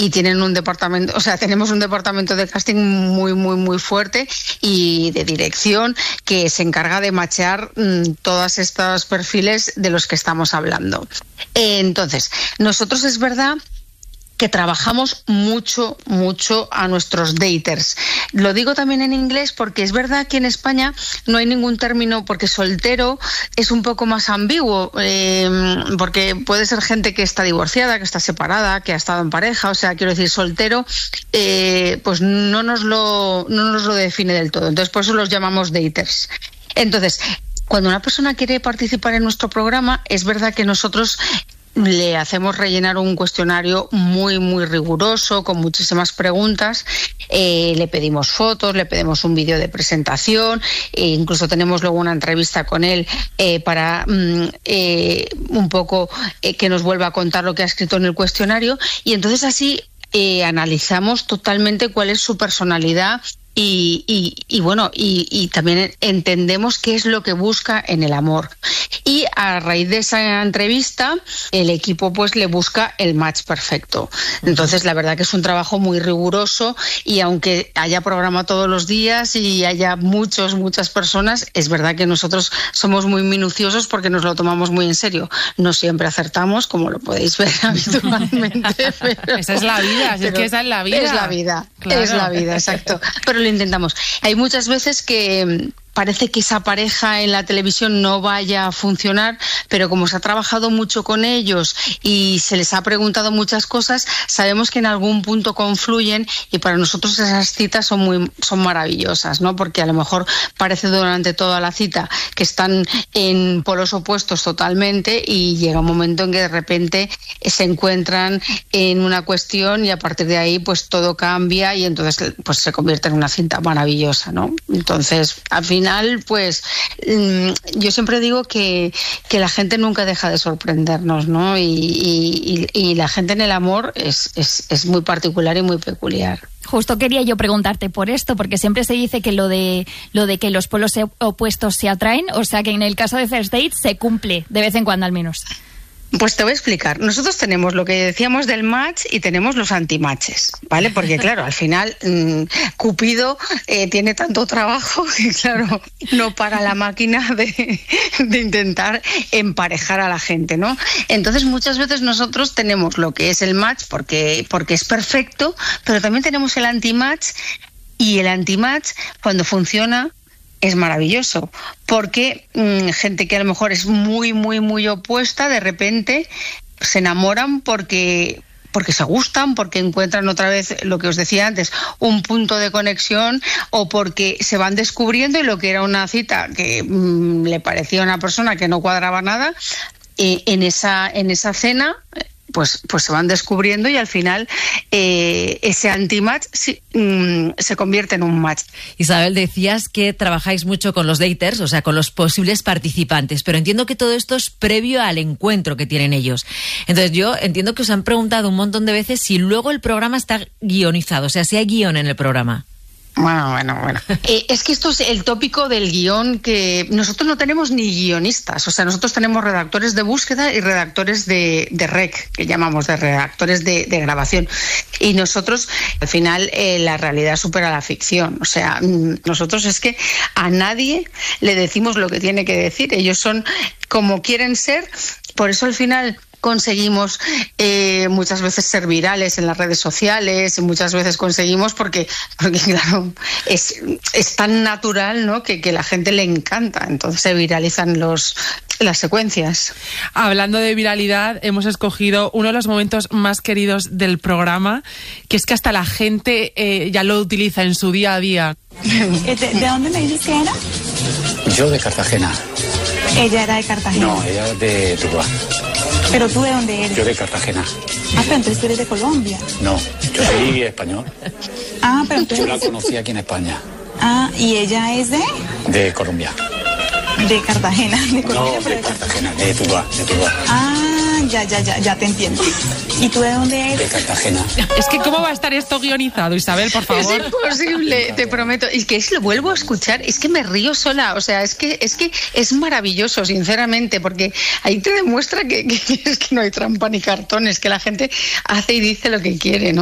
y tienen un departamento, o sea, tenemos un departamento de casting muy, muy, muy fuerte y de dirección que se encarga de machear todos estos perfiles de los que estamos hablando. Entonces, nosotros es verdad que trabajamos mucho, mucho a nuestros daters. Lo digo también en inglés porque es verdad que en España no hay ningún término, porque soltero es un poco más ambiguo, porque puede ser gente que está divorciada, que está separada, que ha estado en pareja, o sea, quiero decir, soltero, pues no nos lo define del todo. Entonces, por eso los llamamos daters. Entonces, cuando una persona quiere participar en nuestro programa, es verdad que nosotros le hacemos rellenar un cuestionario muy, muy riguroso, con muchísimas preguntas, le pedimos fotos, le pedimos un vídeo de presentación, incluso tenemos luego una entrevista con él para un poco que nos vuelva a contar lo que ha escrito en el cuestionario, y entonces así analizamos totalmente cuál es su personalidad. Y bueno, y también entendemos qué es lo que busca en el amor. Y a raíz de esa entrevista, el equipo pues le busca el match perfecto. Entonces, la verdad que es un trabajo muy riguroso, y aunque haya programa todos los días y haya muchas personas, es verdad que nosotros somos muy minuciosos porque nos lo tomamos muy en serio. No siempre acertamos, como lo podéis ver habitualmente. Pero, esa es la vida, es que esa es la vida. Es la vida, claro. Es la vida, exacto. Pero lo intentamos. Hay muchas veces que parece que esa pareja en la televisión no vaya a funcionar, pero como se ha trabajado mucho con ellos y se les ha preguntado muchas cosas, sabemos que en algún punto confluyen, y para nosotros esas citas son maravillosas, ¿no? Porque a lo mejor parece durante toda la cita que están en polos opuestos totalmente, y llega un momento en que de repente se encuentran en una cuestión y a partir de ahí pues todo cambia, y entonces pues se convierte en una cinta maravillosa, ¿no? Entonces, al final, pues yo siempre digo que la gente nunca deja de sorprendernos, ¿no? Y la gente en el amor es muy particular y muy peculiar. Justo quería yo preguntarte por esto, porque siempre se dice que lo de que los polos opuestos se atraen, o sea que en el caso de First Date se cumple de vez en cuando al menos. Pues te voy a explicar. Nosotros tenemos lo que decíamos del match y tenemos los antimatches, ¿vale? Porque claro, al final Cupido tiene tanto trabajo que claro, no para la máquina de intentar emparejar a la gente, ¿no? Entonces muchas veces nosotros tenemos lo que es el match porque es perfecto, pero también tenemos el antimatch, y el antimatch cuando funciona es maravilloso, porque gente que a lo mejor es muy, muy, muy opuesta, de repente se enamoran porque se gustan, porque encuentran otra vez lo que os decía antes, un punto de conexión, o porque se van descubriendo y lo que era una cita que le parecía a una persona que no cuadraba nada, en esa cena pues se van descubriendo, y al final ese anti-match se convierte en un match. Isabel, decías que trabajáis mucho con los daters, o sea, con los posibles participantes, pero entiendo que todo esto es previo al encuentro que tienen ellos. Entonces yo entiendo que os han preguntado un montón de veces si luego el programa está guionizado, o sea, si hay guión en el programa. Bueno. Es que esto es el tópico del guión, que nosotros no tenemos ni guionistas, o sea, nosotros tenemos redactores de búsqueda y redactores de rec, que llamamos de redactores de grabación. Y nosotros, al final, la realidad supera la ficción. O sea, nosotros es que a nadie le decimos lo que tiene que decir. Ellos son como quieren ser, por eso al final conseguimos muchas veces ser virales en las redes sociales, muchas veces conseguimos porque claro, es tan natural, ¿no? que la gente le encanta, entonces se viralizan las secuencias. Hablando de viralidad, hemos escogido uno de los momentos más queridos del programa, que es que hasta la gente ya lo utiliza en su día a día. ¿De dónde me dices que era? Yo de Cartagena. ¿Ella era de Cartagena? No, ella de Tuluá. ¿Pero tú de dónde eres? Yo de Cartagena. Ah, pero entonces tú eres de Colombia. No, yo soy español. Ah, pero entonces... Yo la conocí aquí en España. Ah, ¿y ella es de...? De Colombia. De Cartagena, de Colombia. No, de Cartagena, de Tuluá. Ah, ya te entiendo. ¿Y tú de dónde eres? De Cartagena. Es que ¿cómo va a estar esto guionizado, Isabel, por favor? Es imposible, te prometo. Es que lo vuelvo a escuchar, es que me río sola. O sea, es que es maravilloso, sinceramente, porque ahí te demuestra que no hay trampa ni cartón, es que la gente hace y dice lo que quiere, ¿no?